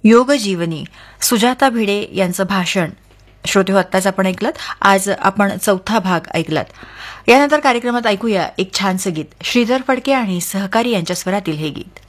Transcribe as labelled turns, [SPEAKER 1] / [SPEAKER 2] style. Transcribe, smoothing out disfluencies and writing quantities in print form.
[SPEAKER 1] योग जीवनी सुजाता भिडे यांचं भाषण श्रोते हो आत्ताच आपण ऐकलत. आज आपण चौथा भाग ऐकलात. यानंतर कार्यक्रमात ऐकूया एक छानसं गीत. श्रीधर फडके आणि सहकारी यांच्या स्वरातील हे गीत.